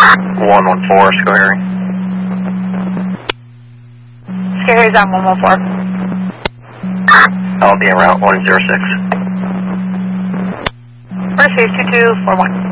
114, Schoharie. Schoharie's on 114. I'll be en route 106. Mercedes 2241.